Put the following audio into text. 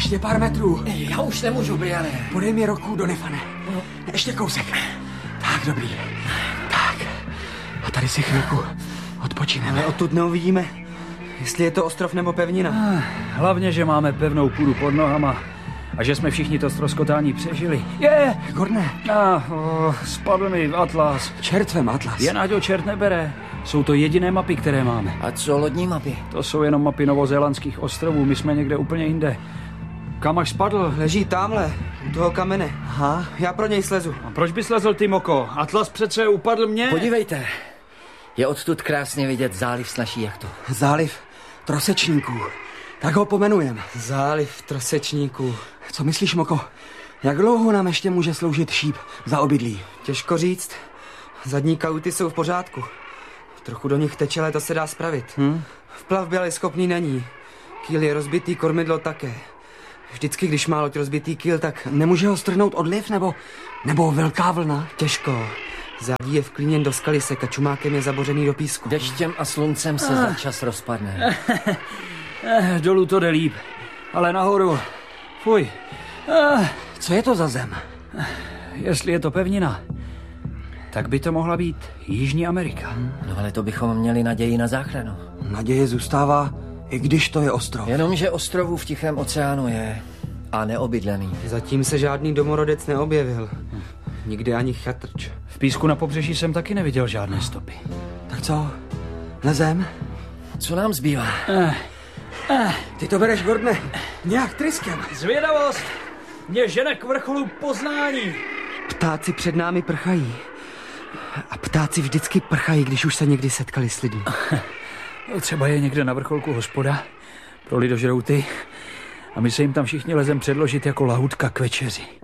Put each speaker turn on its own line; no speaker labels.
Ještě pár metrů.
Já už nemůžu, Briane.
Podej mi ruku, Donifane. Ještě kousek. Tak, dobrý. Tak. A tady si chvilku odpočineme.
Ale odtud neuvidíme, jestli je to ostrov nebo pevnina.
Hlavně, že máme pevnou půdu pod nohama a že jsme všichni to ztroskotání přežili.
Gordone.
Spadl mi atlas.
Čertvem atlas.
Jen ať ho čert nebere. Jsou to jediné mapy, které máme.
A co lodní mapy?
To jsou jenom mapy novozélandských ostrovů, my jsme někde úplně jinde. Kam až spadl?
Leží tamhle, u toho kamene. Aha, já pro něj slezu.
A proč by slezl ty, Moko? Atlas přece upadl mně.
Podívejte, je odtud krásně vidět záliv s naší jachtou.
Záliv Trosečníků. Tak ho pomenujeme.
Záliv Trosečníků.
Co myslíš, Moko? Jak dlouho nám ještě může sloužit šíp za obydlí?
Těžko říct. Zadní kauty jsou v pořádku. Trochu do nich teče, ale to se dá spravit. V plavbě ale schopný není. Kýl je rozbitý, kormidlo také. Vždycky, když má loď rozbitý kýl, tak
Nemůže ho strhnout odliv nebo velká vlna?
těžko. Zádí je vklíněn do skalisek a čumákem je zabořený do písku.
Deštěm a sluncem se za čas rozpadne.
Dolů to jde líp, ale nahoru. Fuj.
Co je to za zem?
Jestli je to pevnina, tak by to mohla být Jižní Amerika.
No ale to bychom měli naději na záchranu.
Naděje zůstává, i když to je ostrov.
Jenomže ostrovů v Tichém oceánu je a neobydlený.
Zatím se žádný domorodec neobjevil. Nikdy ani chatrč.
V písku na pobřeží jsem taky neviděl žádné stopy.
Tak co? Lezem?
Co nám zbývá?
Ty to bereš, Gordone, nějak tryskem.
Zvědavost mě žene k vrcholu poznání.
Ptáci před námi prchají. A ptáci vždycky prchají, když už se někdy setkali s lidmi.
Třeba je někde na vrcholku hospoda pro lidožrouty a my se jim tam všichni lezem předložit jako lahutka k večeři.